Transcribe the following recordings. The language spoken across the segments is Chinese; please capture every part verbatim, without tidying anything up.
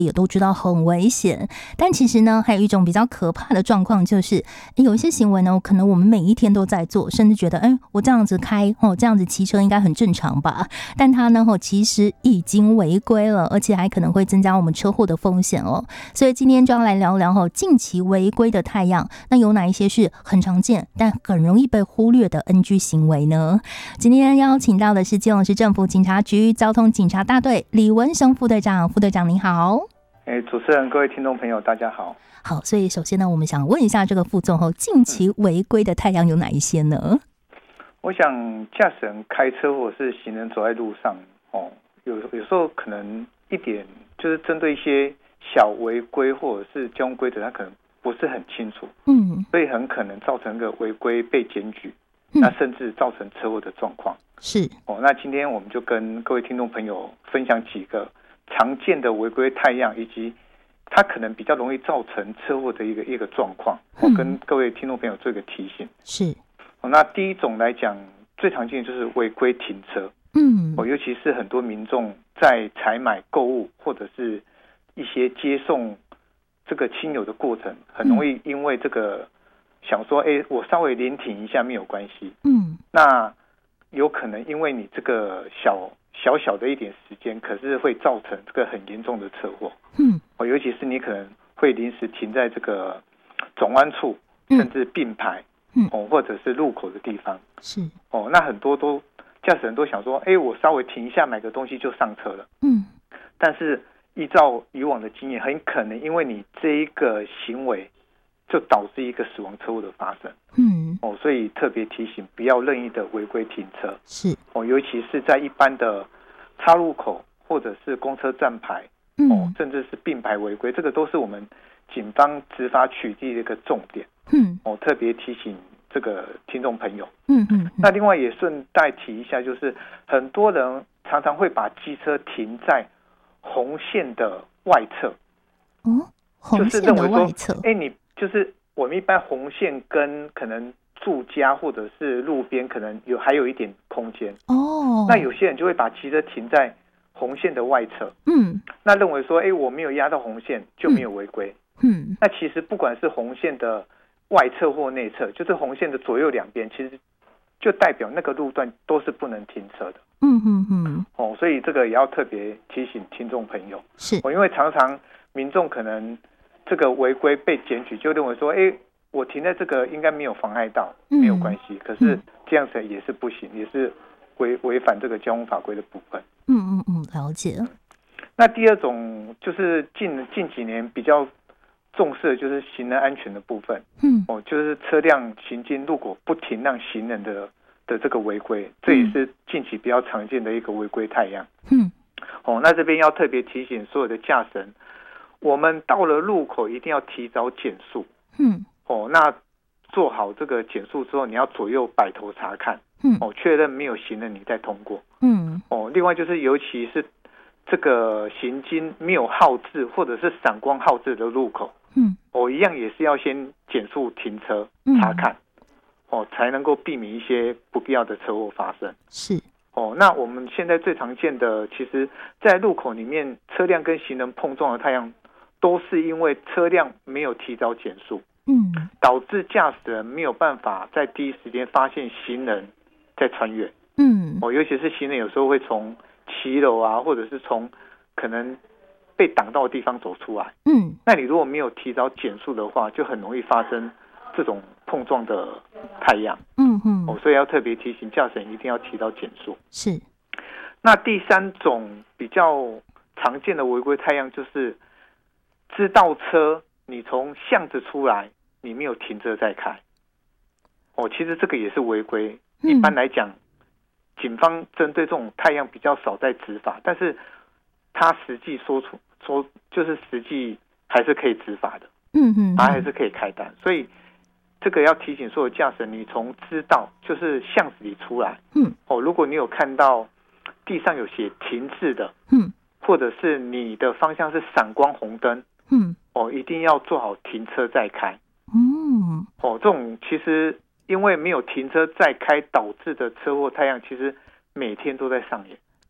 也都知道很危险，但其实呢，还有一种比较可怕的状况，就是有一些行为呢，可能我们每一天都在做，甚至觉得，哎，我这样子开哦，这样子骑车应该很正常吧？但它呢，其实已经违规了，而且还可能会增加我们车祸的风险哦。所以今天就要来聊聊近期违规的太阳，那有哪一些是很常见但很容易被忽略的 N G 行为呢？今天邀请到的是基隆市政府警察局交通警察大队李文雄副队长，副队长您好。 哎，主持人，各位听众朋友，大家好。 好，所以首先呢，我们想问一下这个副总后，近期违规的太阳有哪一些呢？ 我想驾驶人开车或者是行人走在路上，哦，有有时候可能一点就是针对一些小违规或者是交通规则，他可能不是很清楚，嗯，所以很可能造成个违规被检举，嗯、那甚至造成车祸的状况。 是哦，那今天我们就跟各位听众朋友分享几个常见的违规太阳，以及它可能比较容易造成车祸的一个一个状况，我跟各位听众朋友做一个提醒。 是， 那第一种来讲，最常见的就是违规停车。嗯，尤其是很多民众在采买购物或者是一些接送这个亲友的过程，很容易因为这个想说，哎，我稍微临停一下没有关系。嗯，那有可能因为你这个小。小小的一点时间，可是会造成这个很严重的车祸。嗯，哦，尤其是你可能会临时停在这个转弯处，甚至并排，嗯，哦，或者是路口的地方。是，哦，那很多都驾驶人都想说，哎，我稍微停一下，买个东西就上车了。嗯，但是依照以往的经验，很可能因为你这一个行为，就导致一个死亡车祸的发生。嗯，哦，所以特别提醒，不要任意的违规停车。是，哦，尤其是在一般的岔路口或者是公车站牌，哦，甚至是并排违规，这个都是我们警方执法取缔的一个重点。嗯，哦，特别提醒这个听众朋友。嗯嗯。那另外也顺带提一下，就是很多人常常会把机车停在红线的外侧。 哦，红线的外侧。 哎，你就是我们一般红线跟可能住家或者是路边可能有还有一点空间哦，那有些人就会把机车停在红线的外侧，嗯，那认为说，哎，我没有压到红线就没有违规，嗯，那其实不管是红线的外侧或内侧，就是红线的左右两边，其实就代表那个路段都是不能停车的，嗯嗯嗯，哦，所以这个也要特别提醒听众朋友，是，哦，因为常常民众可能这个违规被检举，就认为说，哎，我停在这个应该没有妨碍到，没有关系。可是这样子也是不行，也是违违反这个交通法规的部分。 嗯嗯嗯，了解。 那第二种就是近近几年比较重视的就是行人安全的部分。嗯，哦，就是车辆行经路口不停让行人的的这个违规，这也是近期比较常见的一个违规太阳。嗯，哦，那这边要特别提醒所有的驾驶人，我们到了路口一定要提早减速。嗯，哦，那做好这个减速之后，你要左右摆头查看，嗯，哦，确认没有行人你再通过，嗯，哦，另外就是尤其是这个行经没有号志或者是闪光号志的路口，嗯，哦，一样也是要先减速停车查看，嗯，哦，才能够避免一些不必要的车祸发生。是，哦，那我们现在最常见的，其实在路口里面车辆跟行人碰撞的太阳，都是因为车辆没有提早减速，嗯，导致驾驶人没有办法在第一时间发现行人在穿越，嗯，哦，尤其是行人有时候会从骑楼啊，或者是从可能被挡到的地方走出来，嗯，那你如果没有提早减速的话，就很容易发生这种碰撞的太阳，嗯嗯，哦，所以要特别提醒驾驶人一定要提早减速。是，那第三种比较常见的违规太阳就是知道车你从巷子出来，你没有停车再开，哦，其实这个也是违规。一般来讲，警方针对这种太阳比较少在执法，但是他实际说出说就是实际还是可以执法的，嗯嗯，他还是可以开单。所以这个要提醒所有驾驶人，你从知道就是巷子里出来，嗯，哦，如果你有看到地上有写停滞的，嗯，或者是你的方向是闪光红灯，嗯，哦，一定要做好停车再开。嗯，哦，这种其实因为没有停车再开导致的车祸太阳，其实每天都在上演。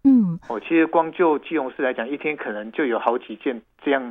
嗯， 哦，其实光就基隆市来讲，一天可能就有好几件这样